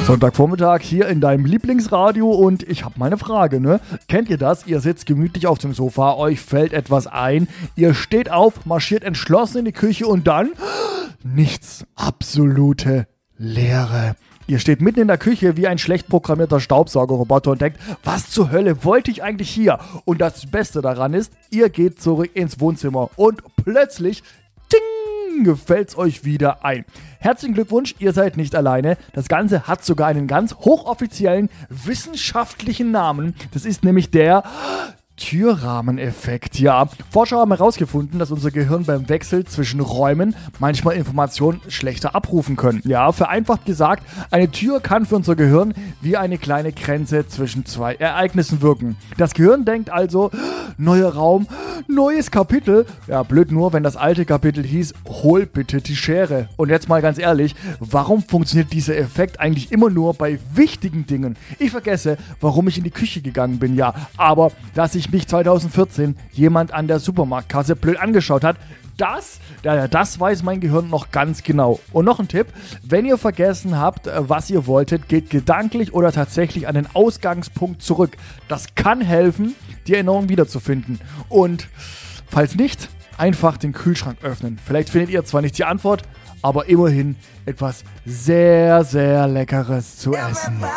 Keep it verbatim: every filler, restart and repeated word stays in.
Sonntagvormittag hier in deinem Lieblingsradio und ich habe meine Frage, ne? Kennt ihr das? Ihr sitzt gemütlich auf dem Sofa, euch fällt etwas ein, ihr steht auf, marschiert entschlossen in die Küche und dann nichts, absolute Leere. Ihr steht mitten in der Küche wie ein schlecht programmierter Staubsaugerroboter und denkt, was zur Hölle wollte ich eigentlich hier? Und das Beste daran ist, ihr geht zurück ins Wohnzimmer und plötzlich, ting, fällt's euch wieder ein. Herzlichen Glückwunsch, ihr seid nicht alleine. Das Ganze hat sogar einen ganz hochoffiziellen wissenschaftlichen Namen. Das ist nämlich der Türrahmeneffekt. Ja, Forscher haben herausgefunden, dass unser Gehirn beim Wechsel zwischen Räumen manchmal Informationen schlechter abrufen können. Ja, vereinfacht gesagt, eine Tür kann für unser Gehirn wie eine kleine Grenze zwischen zwei Ereignissen wirken. Das Gehirn denkt also, neuer Raum, neues Kapitel. Ja, blöd nur, wenn das alte Kapitel hieß, hol bitte die Schere. Und jetzt mal ganz ehrlich, warum funktioniert dieser Effekt eigentlich immer nur bei wichtigen Dingen? Ich vergesse, warum ich in die Küche gegangen bin, ja, aber dass ich mich zwanzig vierzehn jemand an der Supermarktkasse blöd angeschaut hat, das, das weiß mein Gehirn noch ganz genau. Und noch ein Tipp, wenn ihr vergessen habt, was ihr wolltet, geht gedanklich oder tatsächlich an den Ausgangspunkt zurück. Das kann helfen, die Erinnerung wiederzufinden. Und falls nicht, einfach den Kühlschrank öffnen. Vielleicht findet ihr zwar nicht die Antwort, aber immerhin etwas sehr, sehr Leckeres zu essen.